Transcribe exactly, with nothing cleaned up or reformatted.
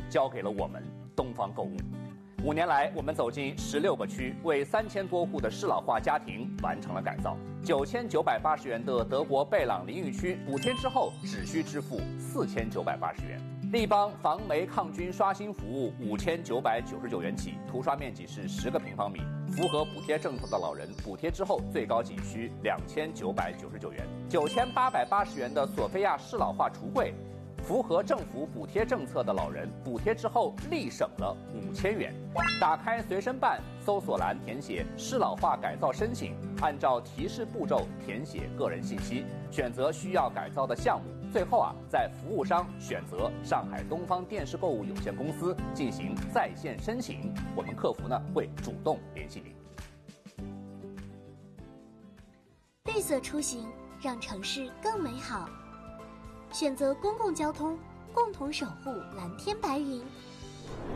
交给了我们东方购物。五年来，我们走进十六个区，为三千多户的适老化家庭完成了改造。九千九百八十元的德国贝朗淋浴区补贴之后，只需支付四千九百八十元。立邦防霉抗菌刷新服务五千九百九十九元起，涂刷面积是十个平方米，符合补贴政策的老人，补贴之后最高仅需两千九百九十九元。九千八百八十元的索菲亚适老化橱柜，符合政府补贴政策的老人，补贴之后立省了五千元。打开随身办，搜索栏填写适老化改造申请，按照提示步骤填写个人信息，选择需要改造的项目。最后啊，在服务商选择上海东方电视购物有限公司进行在线申请，我们客服呢会主动联系您。 绿色出行让城市更美好，选择公共交通，共同守护蓝天白云。